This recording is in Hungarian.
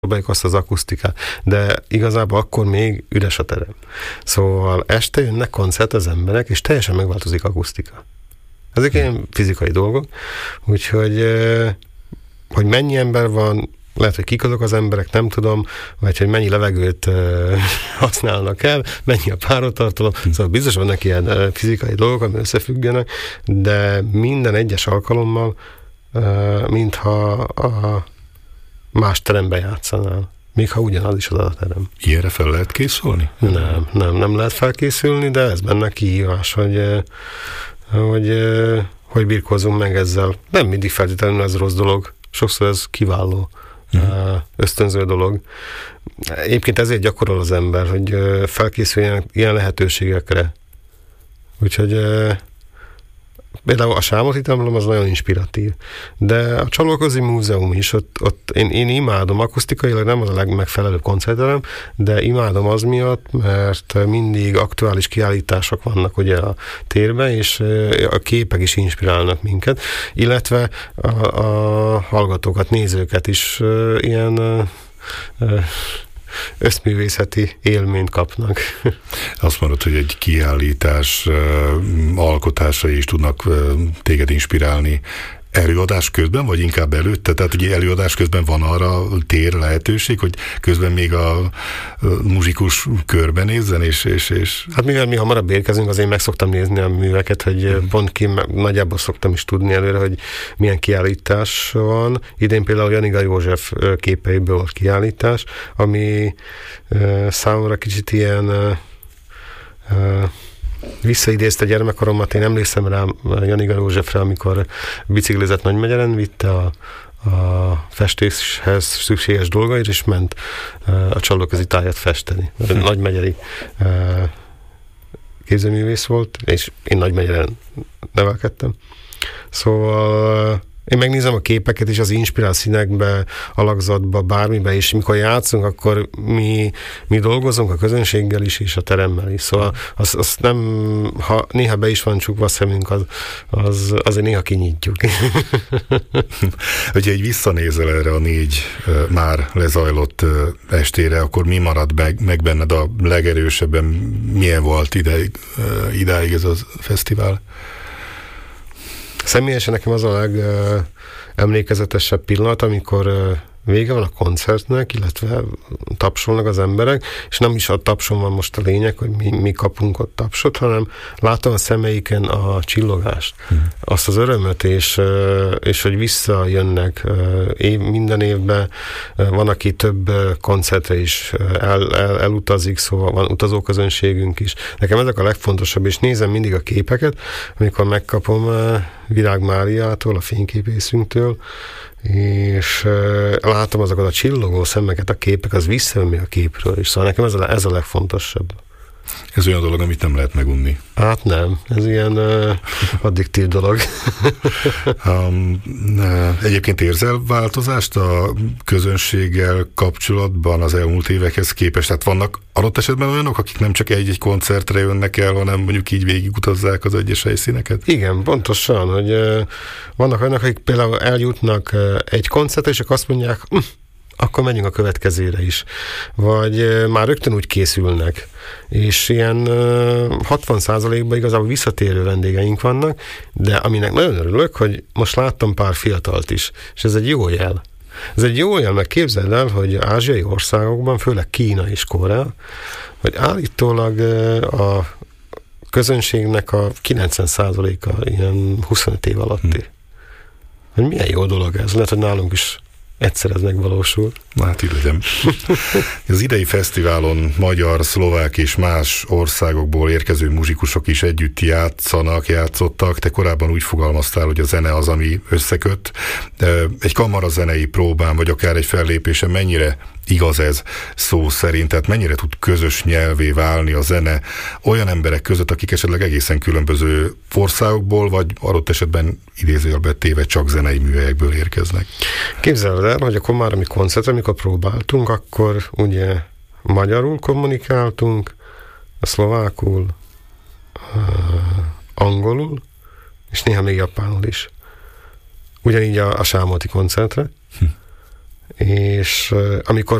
próbáljuk azt az akusztikát, de igazából akkor még üres a terem. Szóval este jönnek koncert az emberek, és teljesen megváltozik akusztika. Ezek ilyen fizikai dolgok, úgyhogy hogy mennyi ember van, lehet, hogy kik azok az emberek, nem tudom, vagy hogy mennyi levegőt használnak el, mennyi a páratartalom, szóval biztos vannak ilyen fizikai dolgok, ami összefüggenek, de minden egyes alkalommal mintha a más teremben játszanál, még ha ugyanaz is az a terem. Ilyenre fel lehet készülni? Nem lehet felkészülni, de ez benne a kihívás, hogy birkózzunk meg ezzel. Nem mindig feltétlenül ez rossz dolog, sokszor ez kiváló, ösztönző dolog. Egyébként ezért gyakorol az ember, hogy felkészüljen ilyen lehetőségekre. Úgyhogy például a Sámoti templom az nagyon inspiratív, de a Csalóközi Múzeum is, ott én imádom, akusztikailag nem az a legmegfelelőbb koncertterem, de imádom az miatt, mert mindig aktuális kiállítások vannak ugye a térben, és a képek is inspirálnak minket, illetve a hallgatókat, nézőket is ilyen összművészeti élményt kapnak. Azt mondod, hogy egy kiállítás alkotásai is tudnak téged inspirálni előadás közben, vagy inkább előtte? Tehát ugye előadás közben van arra tér lehetőség, hogy közben még a muzsikus körbenézzen, és... Hát mivel mi hamarabb érkezünk, azért meg szoktam nézni a műveket, hogy pont nagyjából szoktam is tudni előre, hogy milyen kiállítás van. Idén például Janiga József képeiből volt kiállítás, ami számomra kicsit ilyen... visszaidézte gyermekkoromat, én emlékszem rá Janiga Józsefre, amikor biciklizett Nagymegyeren, vitte a festéshez szükséges dolgait, és ment a Csalóközi tájat festeni. Nagymegyeri képzőművész volt, és én Nagymegyeren nevelkedtem. Szóval én megnézem a képeket, és az inspirál színekbe, alakzatba, bármibe, és mikor játszunk, akkor mi dolgozunk a közönséggel is, és a teremmel is. Szóval azt nem, ha néha be is van csukva a szemünk, azért néha kinyitjuk. Hogyha egy visszanézel erre a 4 már lezajlott estére, akkor mi marad meg benned a legerősebben? Milyen volt idáig ez a fesztivál? Személyesen nekem az a legemlékezetesebb pillanat, amikor vége van a koncertnek, illetve tapsolnak az emberek, és nem is a tapson van most a lényeg, hogy mi kapunk ott tapsot, hanem látom a szemeiken a csillogást, azt az örömöt, és hogy visszajönnek minden évben, van, aki több koncertre is elutazik, szóval van utazóközönségünk is. Nekem ezek a legfontosabb, és nézem mindig a képeket, amikor megkapom Virág Máriától, a fényképészünktől, és látom azokat a csillogó szemeket, a képek, az visszajön még a képről is. Szóval nekem ez a legfontosabb. Ez olyan dolog, amit nem lehet megunni. Hát nem, ez ilyen addiktív dolog. Egyébként érzel változást a közönséggel kapcsolatban az elmúlt évekhez képest? Tehát vannak adott esetben olyanok, akik nem csak egy-egy koncertre jönnek el, hanem mondjuk így végigutazzák az egyes helyszíneket? Igen, pontosan, hogy vannak olyanok, akik például eljutnak egy koncertre, és azt mondják, akkor menjünk a következőre is. Vagy már rögtön úgy készülnek. És ilyen 60%-ban igazából visszatérő vendégeink vannak, de aminek nagyon örülök, hogy most láttam pár fiatalt is, és ez egy jó jel. Ez egy jó jel, mert képzeld el, hogy ázsiai országokban, főleg Kína és Korea, hogy állítólag a közönségnek a 90%-a ilyen 25 év alatti. Hogy milyen jó dolog ez. Lehet, hogy nálunk is egyszer ez megvalósul. Hát így legyen. Az idei fesztiválon magyar, szlovák és más országokból érkező muzsikusok is együtt játszottak. Te korábban úgy fogalmaztál, hogy a zene az, ami összeköt. Egy kamarazenei próbán, vagy akár egy fellépésen mennyire igaz ez szó szerint? Tehát mennyire tud közös nyelvé válni a zene olyan emberek között, akik esetleg egészen különböző országokból, vagy adott esetben idézőjelbe téve csak zenei műhelyekből érkeznek? Képzeld el, hogy a komáromi koncertre, amikor próbáltunk, akkor ugye magyarul kommunikáltunk, a szlovákul, angolul, és néha még japánul is. Ugyanígy a Sámoti koncertre. és amikor